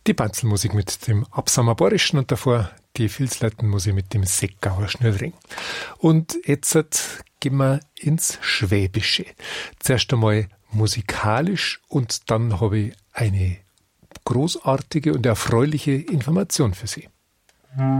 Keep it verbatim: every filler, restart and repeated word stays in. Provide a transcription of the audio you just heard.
Die Banzelmusik mit dem Absammerborischen und davor die Vilsleitenmusik mit dem Seckauer Schnürring. Und jetzt gehen wir ins Schwäbische. Zuerst einmal musikalisch und dann habe ich eine großartige und erfreuliche Information für Sie.